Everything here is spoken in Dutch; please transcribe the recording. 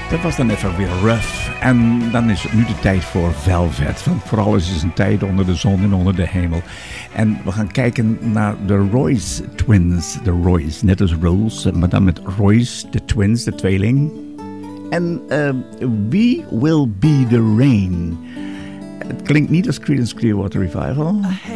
Dat was dan even weer rough. En dan is het nu de tijd voor Velvet. Want voor alles is een tijd onder de zon en onder de hemel. En we gaan kijken naar de Royce Twins. De Royce, net als Rose, maar dan met Royce, de twins, de tweeling. En We Will Be The Rain. Het klinkt niet als Creedence Clearwater Revival.